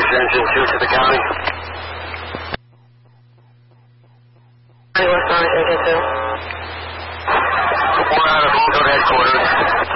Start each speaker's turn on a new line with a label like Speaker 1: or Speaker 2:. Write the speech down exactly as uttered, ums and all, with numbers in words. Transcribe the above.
Speaker 1: engine two to the county.
Speaker 2: What's on engine two?
Speaker 1: Report out of Old Headquarters.